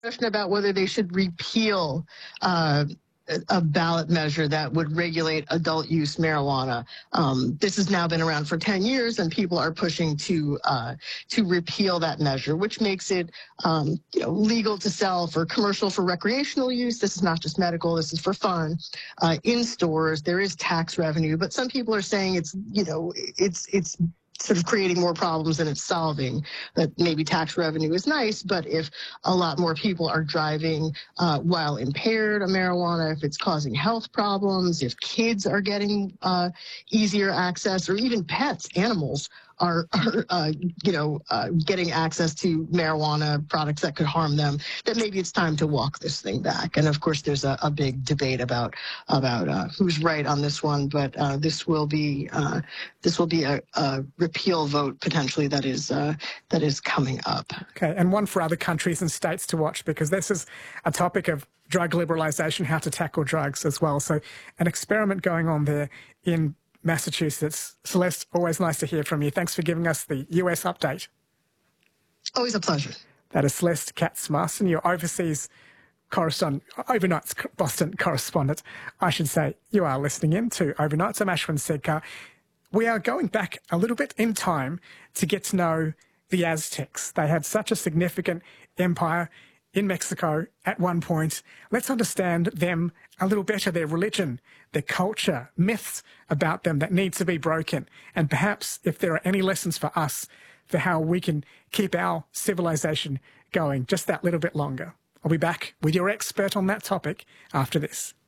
Question about whether they should repeal a ballot measure that would regulate adult use marijuana. This has now been around for 10 years, and people are pushing to repeal that measure, which makes it legal to sell for commercial, for recreational use. This is not just medical. This is for fun. In stores, there is tax revenue, but some people are saying it's sort of creating more problems than it's solving. That maybe tax revenue is nice, but if a lot more people are driving while impaired on marijuana, if it's causing health problems, if kids are getting easier access, or even pets, animals are getting access to marijuana products that could harm them, that maybe it's time to walk this thing back. And of course, there's a big debate about who's right on this one, but this will be a repeal vote potentially that is coming up. Okay, and one for other countries and states to watch, because this is a topic of drug liberalisation, how to tackle drugs as well. So an experiment going on there in Massachusetts. Celeste, always nice to hear from you. Thanks for giving us the US update. Always a pleasure. That is Celeste Katz-Marston, your overseas correspondent, Overnight's Boston correspondent, I should say. You are listening in to Overnights. I'm Ashwin Sedkar. We are going back a little bit in time to get to know the Aztecs. They had such a significant empire in Mexico at one point. Let's understand them a little better, their religion, their culture, myths about them that need to be broken. And perhaps if there are any lessons for us for how we can keep our civilization going just that little bit longer. I'll be back with your expert on that topic after this.